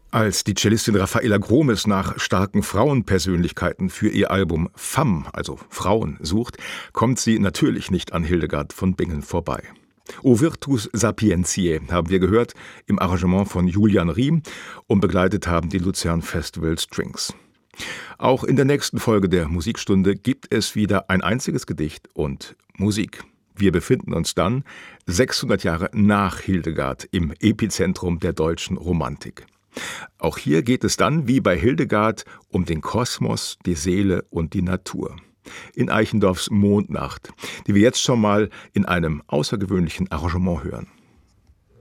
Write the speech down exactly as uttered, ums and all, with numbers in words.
Als die Cellistin Raffaella Gromes nach starken Frauenpersönlichkeiten für ihr Album Femme, also Frauen, sucht, kommt sie natürlich nicht an Hildegard von Bingen vorbei. O Virtus Sapientiae haben wir gehört im Arrangement von Julian Riem und begleitet haben die Luzern Festival Strings. Auch in der nächsten Folge der Musikstunde gibt es wieder ein einziges Gedicht und Musik. Wir befinden uns dann sechshundert Jahre nach Hildegard im Epizentrum der deutschen Romantik. Auch hier geht es dann, wie bei Hildegard, um den Kosmos, die Seele und die Natur. In Eichendorffs Mondnacht, die wir jetzt schon mal in einem außergewöhnlichen Arrangement hören.